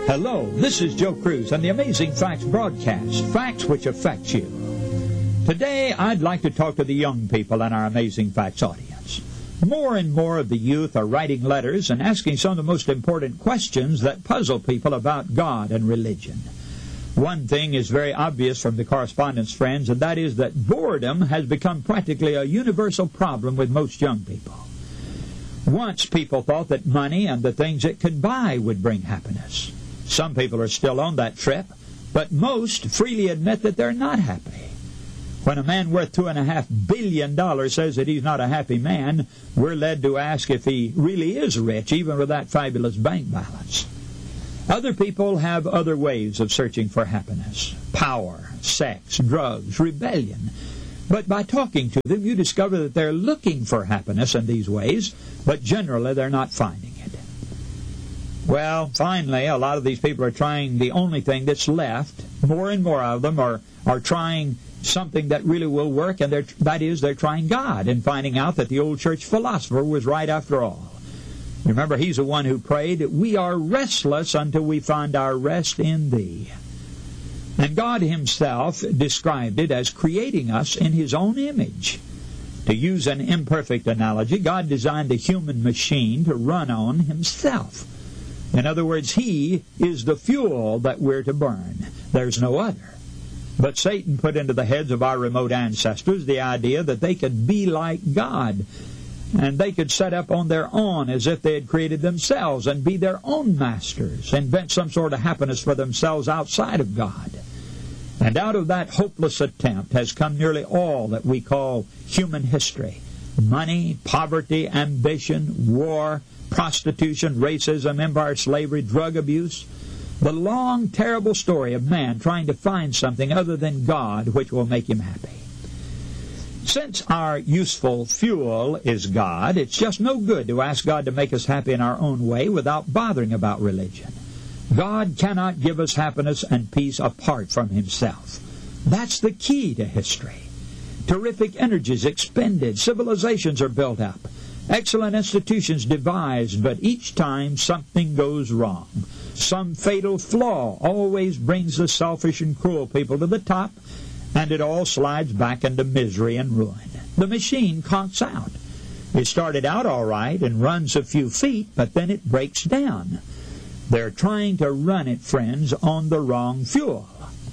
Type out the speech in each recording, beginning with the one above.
Hello, this is Joe Cruz on the Amazing Facts broadcast, facts which affect you. Today, I'd like to talk to the young people in our Amazing Facts audience. More and more of the youth are writing letters and asking some of the most important questions that puzzle people about God and religion. One thing is very obvious from the correspondence, friends, and that is that boredom has become practically a universal problem with most young people. Once people thought that money and the things it could buy would bring happiness. Some people are still on that trip, but most freely admit that they're not happy. When a man worth $2.5 billion says that he's not a happy man, we're led to ask if he really is rich, even with that fabulous bank balance. Other people have other ways of searching for happiness: power, sex, drugs, rebellion. But by talking to them, you discover that they're looking for happiness in these ways, but generally they're not finding it. Well, finally, a lot of these people are trying the only thing that's left. More and more of them are trying something that really will work, and that is they're trying God and finding out that the old church philosopher was right after all. Remember, he's the one who prayed, "We are restless until we find our rest in Thee." And God himself described it as creating us in his own image. To use an imperfect analogy, God designed a human machine to run on himself. In other words, he is the fuel that we're to burn. There's no other. But Satan put into the heads of our remote ancestors the idea that they could be like God, and they could set up on their own as if they had created themselves and be their own masters, invent some sort of happiness for themselves outside of God. And out of that hopeless attempt has come nearly all that we call human history: money, poverty, ambition, war, prostitution, racism, empire, slavery, drug abuse. The long, terrible story of man trying to find something other than God which will make him happy. Since our useful fuel is God, it's just no good to ask God to make us happy in our own way without bothering about religion. God cannot give us happiness and peace apart from himself. That's the key to history. Terrific energies expended, civilizations are built up, excellent institutions devised, but each time something goes wrong. Some fatal flaw always brings the selfish and cruel people to the top, and it all slides back into misery and ruin. The machine conks out. It started out all right and runs a few feet, but then it breaks down. They're trying to run it, friends, on the wrong fuel.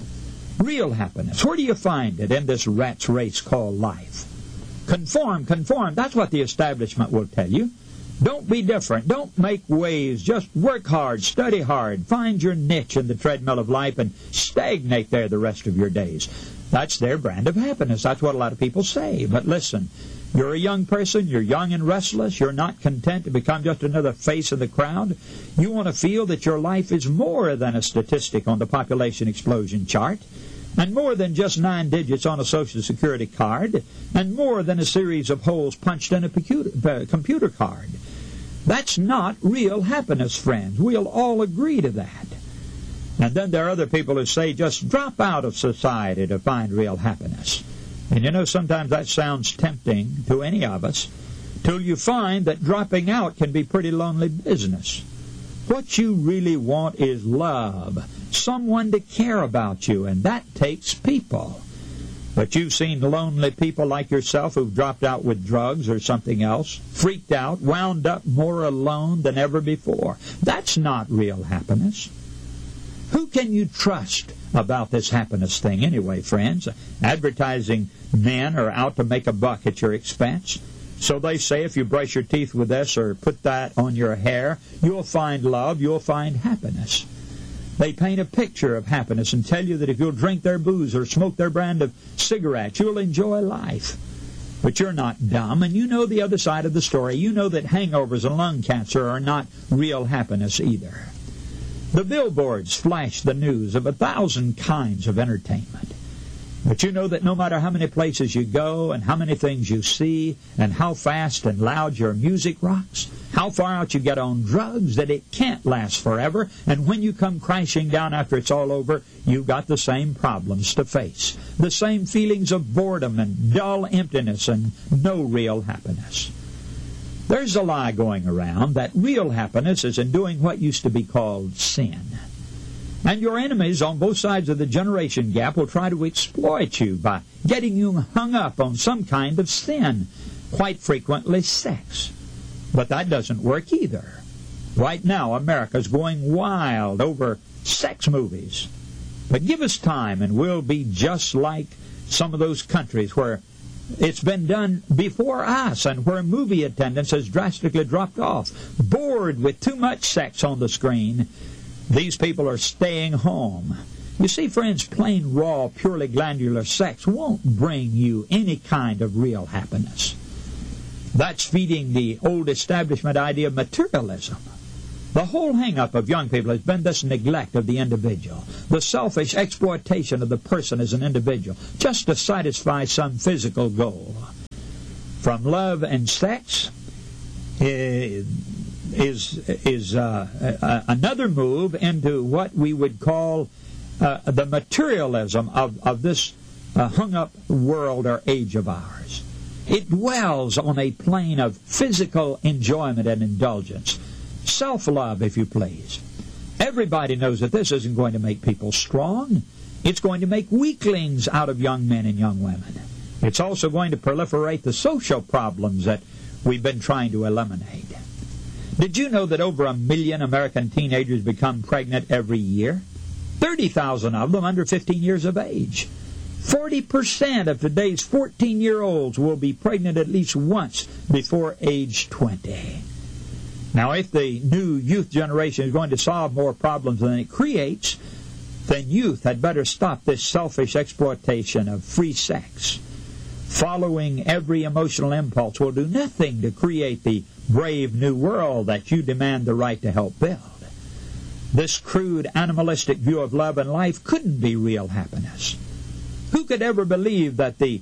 Real happiness, where do you find it in this rat's race called life? Conform. That's what the establishment will tell you. Don't be different. Don't make waves. Just work hard, study hard, find your niche in the treadmill of life and stagnate there the rest of your days. That's their brand of happiness. That's what a lot of people say. But listen, you're a young person, you're young and restless, you're not content to become just another face of the crowd. You want to feel that your life is more than a statistic on the population explosion chart, and more than just 9 digits on a Social Security card, and more than a series of holes punched in a computer card. That's not real happiness, friends. We'll all agree to that. And then there are other people who say just drop out of society to find real happiness. And you know, sometimes that sounds tempting to any of us, till you find that dropping out can be pretty lonely business. What you really want is love, someone to care about you, and that takes people. But you've seen lonely people like yourself who've dropped out with drugs or something else, freaked out, wound up more alone than ever before. That's not real happiness. Who can you trust about this happiness thing anyway, friends? Advertising men are out to make a buck at your expense. So they say if you brush your teeth with this or put that on your hair, you'll find love, you'll find happiness. They paint a picture of happiness and tell you that if you'll drink their booze or smoke their brand of cigarettes, you'll enjoy life. But you're not dumb, and you know the other side of the story. You know that hangovers and lung cancer are not real happiness either. The billboards flash the news of 1,000 kinds of entertainment. But you know that no matter how many places you go and how many things you see and how fast and loud your music rocks, how far out you get on drugs, that it can't last forever. And when you come crashing down after it's all over, you've got the same problems to face. The same feelings of boredom and dull emptiness and no real happiness. There's a lie going around that real happiness is in doing what used to be called sin. And your enemies on both sides of the generation gap will try to exploit you by getting you hung up on some kind of sin, quite frequently sex. But that doesn't work either. Right now, America's going wild over sex movies. But give us time, and we'll be just like some of those countries where it's been done before us and where movie attendance has drastically dropped off. Bored with too much sex on the screen, these people are staying home. You see, friends, plain, raw, purely glandular sex won't bring you any kind of real happiness. That's feeding the old establishment idea of materialism. The whole hang-up of young people has been this neglect of the individual, the selfish exploitation of the person as an individual, just to satisfy some physical goal. From love and sex is another move into what we would call the materialism of this hung-up world or age of ours. It dwells on a plane of physical enjoyment and indulgence. Self-love, if you please. Everybody knows that this isn't going to make people strong. It's going to make weaklings out of young men and young women. It's also going to proliferate the social problems that we've been trying to eliminate. Did you know that over 1 million American teenagers become pregnant every year? 30,000 of them under 15 years of age. 40% of today's 14-year-olds will be pregnant at least once before age 20. Now, if the new youth generation is going to solve more problems than it creates, then youth had better stop this selfish exploitation of free sex. Following every emotional impulse will do nothing to create the brave new world that you demand the right to help build. This crude, animalistic view of love and life couldn't be real happiness. Who could ever believe that the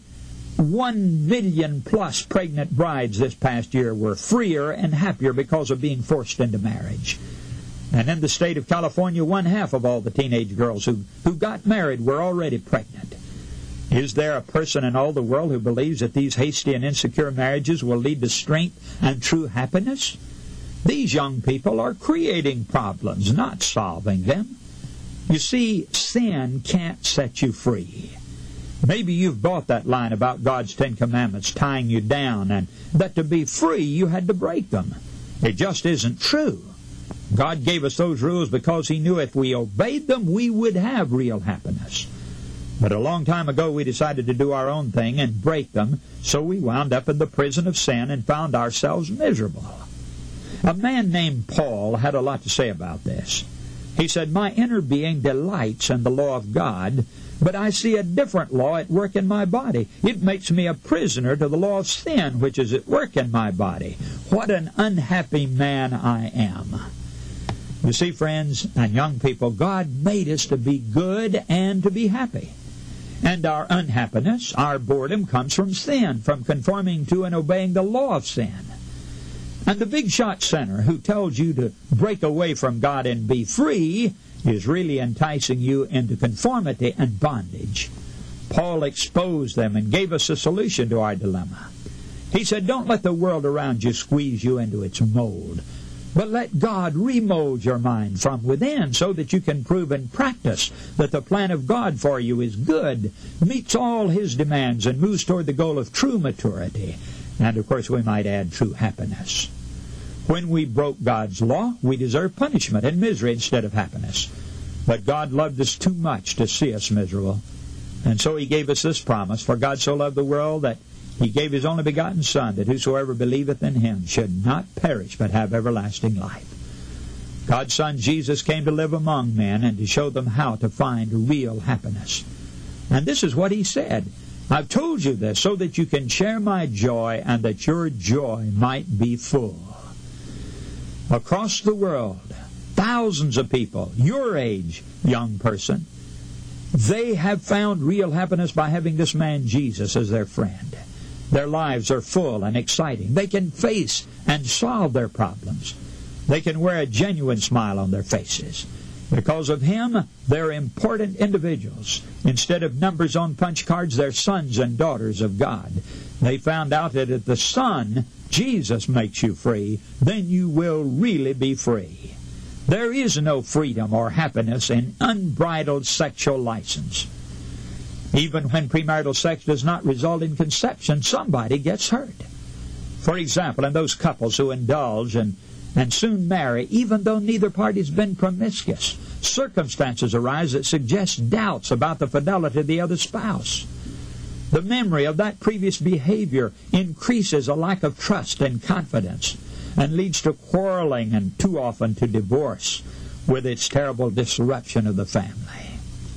1 million plus pregnant brides this past year were freer and happier because of being forced into marriage? And in the state of California, 1/2 of all the teenage girls who got married were already pregnant. Is there a person in all the world who believes that these hasty and insecure marriages will lead to strength and true happiness? These young people are creating problems, not solving them. You see, sin can't set you free. Maybe you've bought that line about God's 10 Commandments tying you down, and that to be free you had to break them. It just isn't true. God gave us those rules because He knew if we obeyed them, we would have real happiness. But a long time ago we decided to do our own thing and break them, so we wound up in the prison of sin and found ourselves miserable. A man named Paul had a lot to say about this. He said, "My inner being delights in the law of God, but I see a different law at work in my body. It makes me a prisoner to the law of sin, which is at work in my body. What an unhappy man I am." You see, friends and young people, God made us to be good and to be happy. And our unhappiness, our boredom, comes from sin, from conforming to and obeying the law of sin. And the big shot sinner who tells you to break away from God and be free is really enticing you into conformity and bondage. Paul exposed them and gave us a solution to our dilemma. He said, don't let the world around you squeeze you into its mold, but let God remold your mind from within so that you can prove in practice that the plan of God for you is good, meets all His demands, and moves toward the goal of true maturity. And, of course, we might add true happiness. When we broke God's law, we deserve punishment and misery instead of happiness. But God loved us too much to see us miserable. And so He gave us this promise, "For God so loved the world that He gave His only begotten Son, that whosoever believeth in Him should not perish but have everlasting life." God's Son Jesus came to live among men and to show them how to find real happiness. And this is what He said, "I've told you this so that you can share my joy and that your joy might be full." Across the world, thousands of people, your age, young person, they have found real happiness by having this man Jesus as their friend. Their lives are full and exciting. They can face and solve their problems. They can wear a genuine smile on their faces. Because of Him, they're important individuals. Instead of numbers on punch cards, they're sons and daughters of God. They found out that if the Son, Jesus, makes you free, then you will really be free. There is no freedom or happiness in unbridled sexual license. Even when premarital sex does not result in conception, somebody gets hurt. For example, in those couples who indulge and soon marry, even though neither party's been promiscuous, circumstances arise that suggest doubts about the fidelity of the other spouse. The memory of that previous behavior increases a lack of trust and confidence and leads to quarreling and too often to divorce, with its terrible disruption of the family.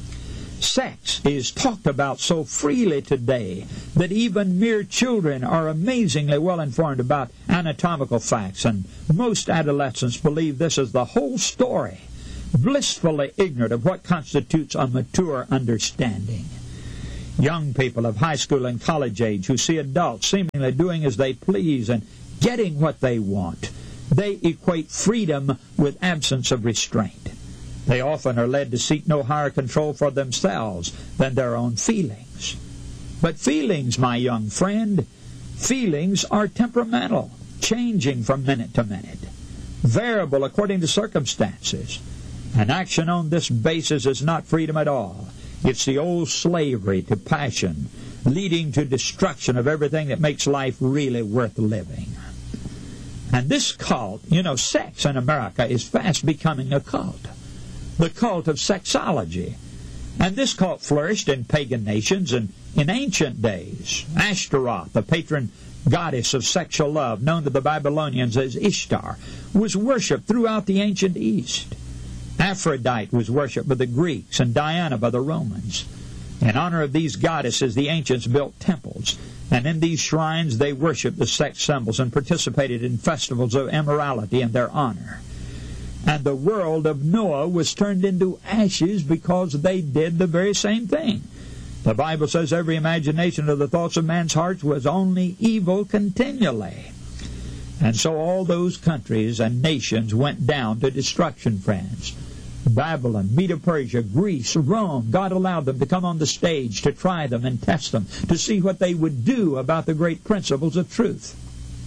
Sex is talked about so freely today that even mere children are amazingly well informed about anatomical facts, and most adolescents believe this is the whole story, blissfully ignorant of what constitutes a mature understanding. Young people of high school and college age who see adults seemingly doing as they please and getting what they want, they equate freedom with absence of restraint. They often are led to seek no higher control for themselves than their own feelings. But feelings, my young friend, feelings are temperamental, changing from minute to minute, variable according to circumstances. And action on this basis is not freedom at all. It's the old slavery to passion, leading to destruction of everything that makes life really worth living. And this cult, sex in America is fast becoming a cult. The cult of sexology. And this cult flourished in pagan nations and in ancient days. Ashtaroth, the patron goddess of sexual love, known to the Babylonians as Ishtar, was worshipped throughout the ancient East. Aphrodite was worshipped by the Greeks and Diana by the Romans. In honor of these goddesses, the ancients built temples, and in these shrines they worshipped the sex symbols and participated in festivals of immorality in their honor. And the world of Noah was turned into ashes because they did the very same thing. The Bible says every imagination of the thoughts of man's heart was only evil continually. And so all those countries and nations went down to destruction, friends. Babylon, Medo-Persia, Greece, Rome, God allowed them to come on the stage to try them and test them, to see what they would do about the great principles of truth.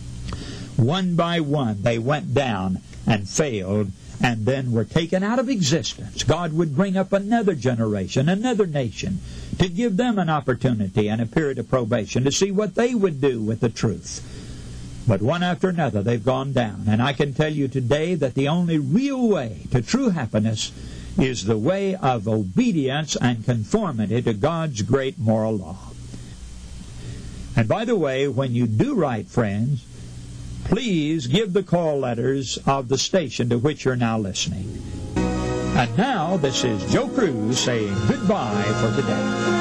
One by one they went down and failed, and then were taken out of existence. God would bring up another generation, another nation, to give them an opportunity and a period of probation to see what they would do with the truth. But one after another they've gone down. And I can tell you today that the only real way to true happiness is the way of obedience and conformity to God's great moral law. And by the way, when you do right, friends, please give the call letters of the station to which you're now listening. And now, this is Joe Cruz saying goodbye for today.